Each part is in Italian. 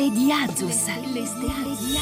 stelle di Azus. Le stelle di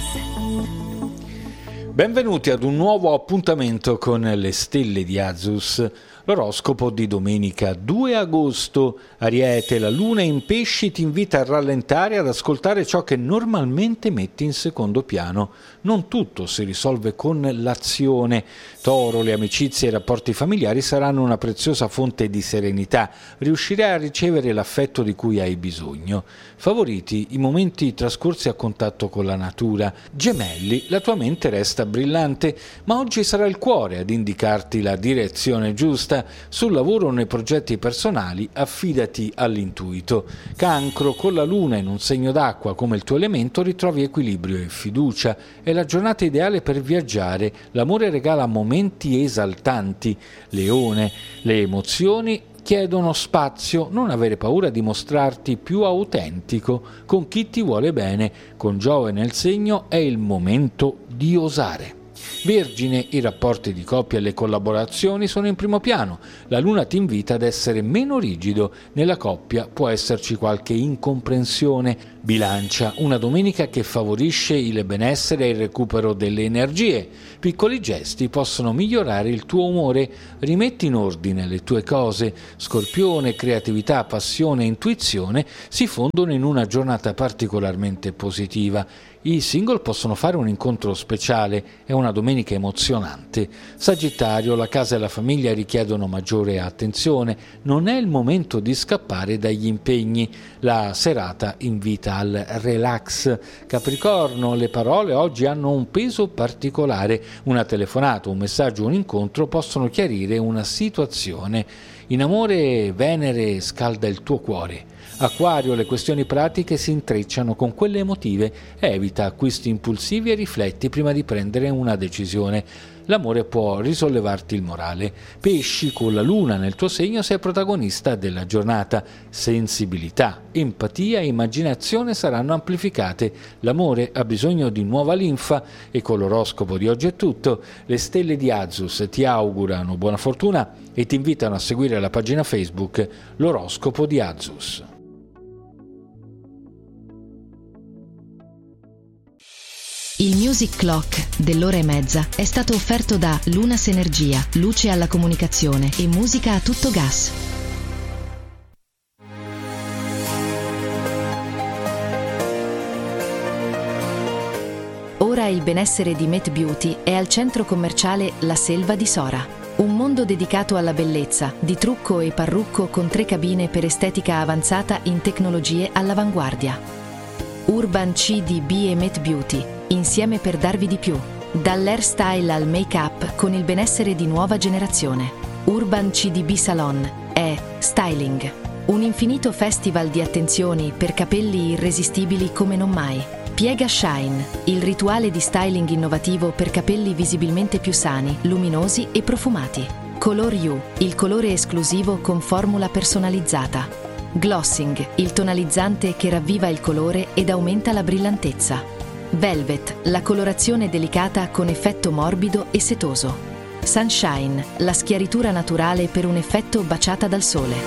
Azus. Benvenuti ad un nuovo appuntamento con le stelle di Azus. L'oroscopo di domenica 2 agosto. Ariete, la luna in pesci ti invita a rallentare e ad ascoltare ciò che normalmente metti in secondo piano. Non tutto si risolve con l'azione. Toro, le amicizie e i rapporti familiari saranno una preziosa fonte di serenità. Riuscirai a ricevere l'affetto di cui hai bisogno. Favoriti i momenti trascorsi a contatto con la natura. Gemelli, la tua mente resta brillante, ma oggi sarà il cuore ad indicarti la direzione giusta. Sul lavoro o nei progetti personali affidati all'intuito. Cancro, con la luna in un segno d'acqua come il tuo elemento ritrovi equilibrio e fiducia. È la giornata ideale per viaggiare. L'amore regala momenti esaltanti. Leone, le emozioni chiedono spazio, non avere paura di mostrarti più autentico con chi ti vuole bene. Con Giove nel segno è il momento di osare. Vergine, i rapporti di coppia e le collaborazioni sono in primo piano. La luna ti invita ad essere meno rigido. Nella coppia può esserci qualche incomprensione. Bilancia, una domenica che favorisce il benessere e il recupero delle energie. Piccoli gesti possono migliorare il tuo umore. Rimetti in ordine le tue cose. Scorpione, creatività, passione e intuizione si fondono in una giornata particolarmente positiva. I single possono fare un incontro speciale, è una domenica emozionante. Sagittario, la casa e la famiglia richiedono maggiore attenzione, non è il momento di scappare dagli impegni. La serata invita al relax. Capricorno, le parole oggi hanno un peso particolare. Una telefonata, un messaggio, un incontro possono chiarire una situazione. In amore, Venere scalda il tuo cuore. Acquario, le questioni pratiche si intrecciano con quelle emotive. Evita acquisti impulsivi e rifletti prima di prendere una decisione. L'amore può risollevarti il morale. Pesci, con la luna nel tuo segno sei protagonista della giornata. Sensibilità, empatia e immaginazione saranno amplificate. L'amore ha bisogno di nuova linfa e con l'oroscopo di oggi è tutto. Le stelle di Azus ti augurano buona fortuna e ti invitano a seguire la pagina Facebook L'oroscopo di Azus. Il Music Clock dell'ora e mezza è stato offerto da Lunas Energia, luce alla comunicazione e musica a tutto gas. Ora il benessere di Met Beauty è al centro commerciale La Selva di Sora. Un mondo dedicato alla bellezza, di trucco e parrucco con 3 cabine per estetica avanzata in tecnologie all'avanguardia. Urban CDB e Met Beauty, insieme per darvi di più. Dall'hairstyle al make-up con il benessere di nuova generazione. Urban CDB Salon è styling. Un infinito festival di attenzioni per capelli irresistibili come non mai. Piega Shine, il rituale di styling innovativo per capelli visibilmente più sani, luminosi e profumati. Color You, il colore esclusivo con formula personalizzata. Glossing, il tonalizzante che ravviva il colore ed aumenta la brillantezza. Velvet, la colorazione delicata con effetto morbido e setoso. Sunshine, la schiaritura naturale per un effetto baciata dal sole.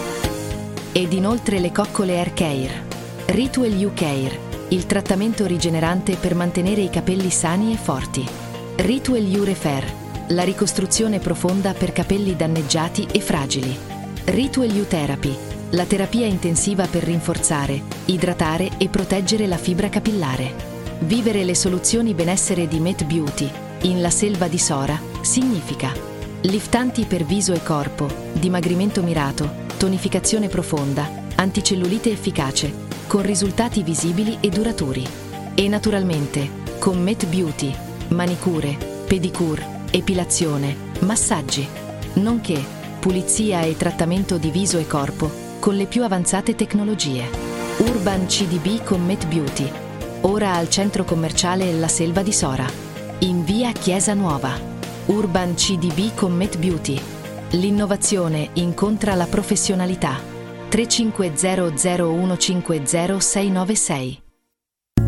Ed inoltre le coccole Hair Care. Ritual You Care, il trattamento rigenerante per mantenere i capelli sani e forti. Ritual You Repair, la ricostruzione profonda per capelli danneggiati e fragili. Ritual You Therapy, la terapia intensiva per rinforzare, idratare e proteggere la fibra capillare. Vivere le soluzioni benessere di Met Beauty in La Selva di Sora significa liftanti per viso e corpo, dimagrimento mirato, tonificazione profonda, anticellulite efficace, con risultati visibili e duraturi. E naturalmente, con Met Beauty, manicure, pedicure, epilazione, massaggi, nonché pulizia e trattamento di viso e corpo con le più avanzate tecnologie. Urban CDB con Met Beauty, ora al centro commerciale La Selva di Sora, in via Chiesa Nuova. Urban CDB con Met Beauty, l'innovazione incontra la professionalità. 3500150 696